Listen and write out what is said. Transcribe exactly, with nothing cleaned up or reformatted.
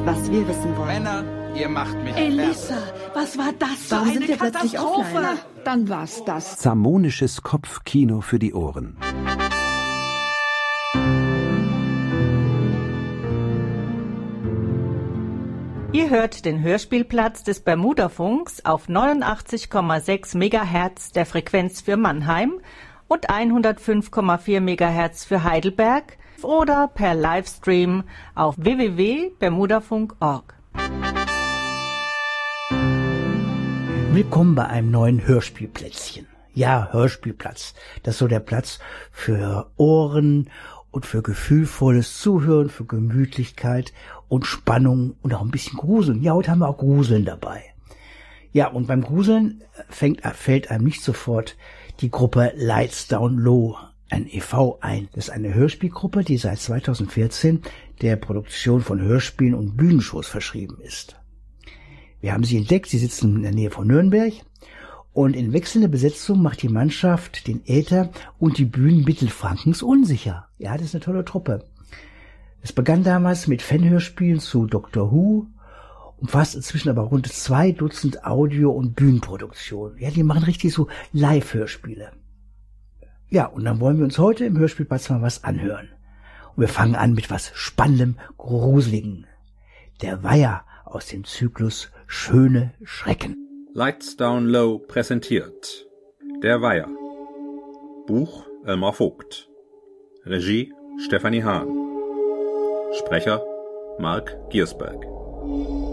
was wir wissen wollen. Männer, ihr macht mich Elissa, was war das? Warum für sind eine wir plötzlich Katastrophe? offline? Dann war's das. Zamonisches Kopfkino für die Ohren. Ihr hört den Hörspielplatz des Bermudafunks auf neunundachtzig Komma sechs Megahertz der Frequenz für Mannheim und hundertfünf Komma vier Megahertz für Heidelberg oder per Livestream auf w w w punkt bermudafunk punkt org. Willkommen bei einem neuen Hörspielplätzchen. Ja, Hörspielplatz. Das ist so der Platz für Ohren und für gefühlvolles Zuhören, für Gemütlichkeit und Spannung und auch ein bisschen Gruseln. Ja, heute haben wir auch Gruseln dabei. Ja, und beim Gruseln fängt, fällt einem nicht sofort die Gruppe Lights Down Low, ein e V ein. Das ist eine Hörspielgruppe, die seit zweitausendvierzehn der Produktion von Hörspielen und Bühnenshows verschrieben ist. Wir haben sie entdeckt, sie sitzen in der Nähe von Nürnberg und in wechselnder Besetzung macht die Mannschaft den Äther und die Bühnen Mittelfrankens unsicher. Ja, das ist eine tolle Truppe. Es begann damals mit Fanhörspielen zu Doctor Who, umfasst inzwischen aber rund zwei Dutzend Audio- und Bühnenproduktionen. Ja, die machen richtig so Live-Hörspiele. Ja, und dann wollen wir uns heute im Hörspielplatz mal was anhören. Und wir fangen an mit was Spannendem, Gruseligem. Der Weiher aus dem Zyklus Schöne Schrecken. Lights Down Low präsentiert Der Weiher. Buch Elmar Vogt. Regie Stefanie Hahn. Sprecher Mark Giersberg.